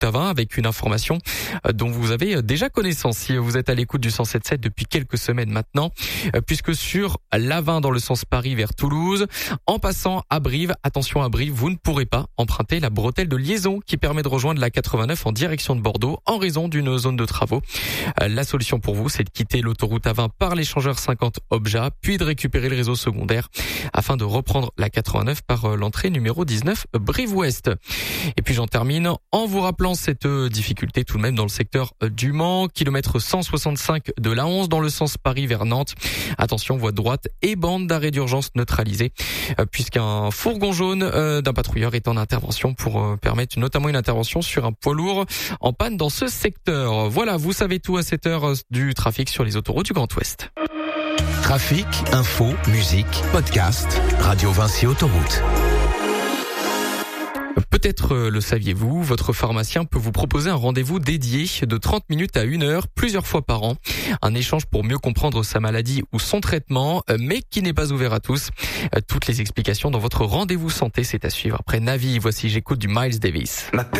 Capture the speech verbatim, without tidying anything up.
Tavin avec une information dont vous avez déjà connaissance si vous êtes à l'écoute du cent sept sept depuis quelques semaines maintenant, puisque sur l'A vingt dans le sens Paris vers Toulouse, en passant à Brive, attention à Brive, vous ne pourrez pas emprunter la bretelle de liaison qui permet de rejoindre la quatre-vingt-neuf en direction de Bordeaux en raison d'une zone de travaux. La solution pour vous, c'est de quitter l'autoroute A vingt par l'échangeur cinquante Obja, puis de récupérer le réseau secondaire afin de reprendre la quatre-vingt-neuf par l'entrée numéro dix-neuf Brive-Ouest. Et puis j'en termine en vous rappelant cette difficulté tout de même dans le secteur du Mans, kilomètre cent soixante-cinq de l'A onze dans le sens Paris vers Nantes. Attention, voie droite et bande d'arrêt d'urgence neutralisée, puisqu'un fourgon jaune d'un patrouilleur est en intervention pour permettre notamment une intervention sur un poids lourd en panne dans ce secteur. Voilà, vous savez tout à cette heure du trafic sur les autoroutes du Grand Ouest. Trafic, info, musique, podcast, Radio Vinci Autoroute. Peut-être le saviez-vous, votre pharmacien peut vous proposer un rendez-vous dédié de trente minutes à une heure plusieurs fois par an. Un échange pour mieux comprendre sa maladie ou son traitement, mais qui n'est pas ouvert à tous. Toutes les explications dans votre rendez-vous santé, c'est à suivre après Navi. Voici J'écoute du Miles Davis.